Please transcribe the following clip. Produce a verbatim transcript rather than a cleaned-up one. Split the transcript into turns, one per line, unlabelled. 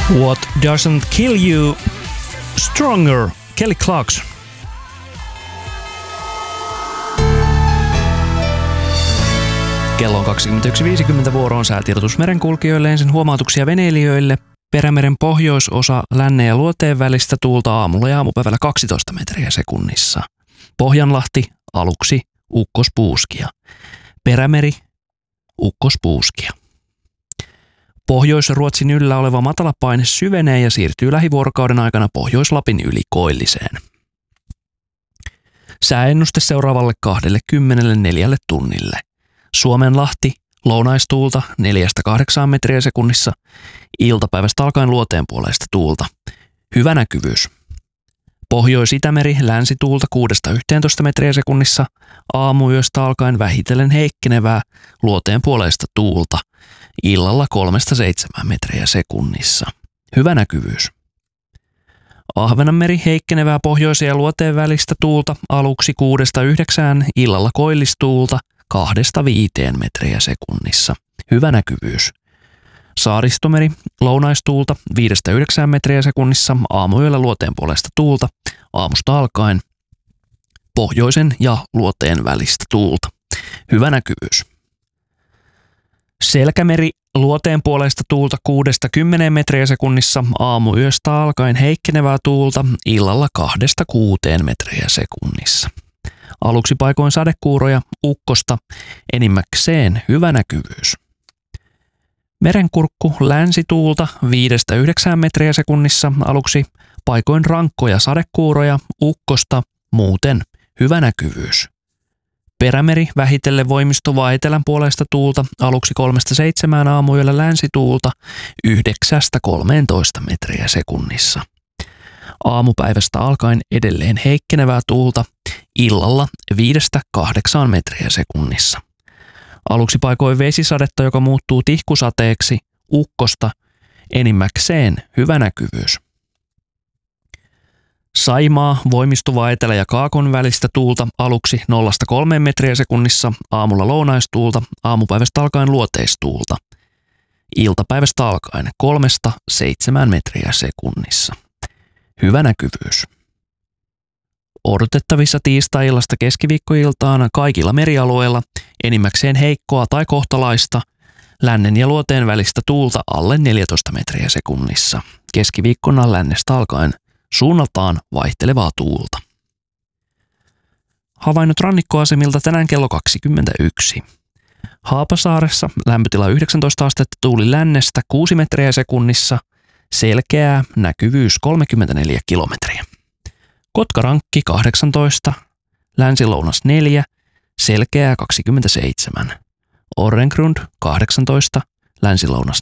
What doesn't kill you stronger? Kelly Clarkson. Kello on kaksikymmentäyksi viisikymmentä, vuoroon säätiedotus merenkulkijoille, ensin huomautuksia veneilijöille. Perämeren pohjoisosa lännen ja luoteen välistä tuulta aamulla ja aamupäivällä kaksitoista metriä sekunnissa. Pohjanlahti aluksi ukkospuuskia. Perämeri ukkospuuskia. Pohjois-Ruotsin yllä oleva matalapaine syvenee ja siirtyy lähivuorokauden aikana Pohjois-Lapin yli koilliseen. Sääennuste seuraavalle kaksikymmentäneljä tunnille. Suomenlahti lounaistuulta neljästä kahdeksaan metriä sekunnissa, iltapäivästä alkaen luoteen puoleista tuulta. Hyvä näkyvyys. Pohjois-Itämeri länsituulta kuudesta yhteentoista metriä sekunnissa, aamuyöstä alkaen vähitellen heikkenevää luoteen puoleista tuulta. Illalla kolmesta seitsemään metriä sekunnissa. Hyvä näkyvyys. Ahvenanmeri heikkenevää pohjoisen ja luoteen välistä tuulta aluksi kuudesta yhdeksään, illalla koillistuulta kahdesta viiteen metriä sekunnissa. Hyvä näkyvyys. Saaristomeri lounaistuulta viidestä yhdeksään metriä sekunnissa, aamuyöllä luoteen puolesta tuulta, aamusta alkaen pohjoisen ja luoteen välistä tuulta. Hyvä näkyvyys. Selkämeri luoteen puolesta tuulta kuudesta kymmeneen metriä sekunnissa, aamuyöstä alkaen heikkenevää tuulta, illalla kahdesta kuuteen metriä sekunnissa. Aluksi paikoin sadekuuroja, ukkosta, enimmäkseen hyvä näkyvyys. Merenkurkku länsituulta viidestä yhdeksään metriä sekunnissa, aluksi paikoin rankkoja sadekuuroja, ukkosta, muuten hyvä näkyvyys. Perämeri vähitellen voimistuvaa etelän puolesta tuulta, aluksi kolmesta seitsemään, aamuyöllä länsituulta yhdeksästä kolmeentoista metriä sekunnissa. Aamupäivästä alkaen edelleen heikkenevää tuulta, illalla viidestä kahdeksaan metriä sekunnissa. Aluksi paikoin vesisadetta, joka muuttuu tihkusateeksi, ukkosta, enimmäkseen hyvä näkyvyys. Saimaa voimistuvaa etelä- ja kaakon välistä tuulta aluksi nollasta kolmeen metriä sekunnissa, aamulla lounaistuulta, aamupäivästä alkaen luoteistuulta. Iltapäivästä alkaen kolmesta seitsemään metriä sekunnissa. Hyvä näkyvyys. Odotettavissa tiistai-illasta keskiviikkoiltaan kaikilla merialueilla enimmäkseen heikkoa tai kohtalaista lännen ja luoteen välistä tuulta alle neljätoista metriä sekunnissa. Keskiviikkona lännestä alkaen suunnaltaan vaihtelevaa tuulta. Havainnot rannikkoasemilta tänään kello kaksikymmentäyksi. Haapasaaressa lämpötila yhdeksäntoista astetta, tuuli lännestä kuusi metriä sekunnissa, selkeää, näkyvyys kolmekymmentäneljä kilometriä. Kotkarankki kahdeksantoista, länsi-lounas neljä, selkeää kaksikymmentäseitsemän. Orrengrund kahdeksantoista, länsi-lounas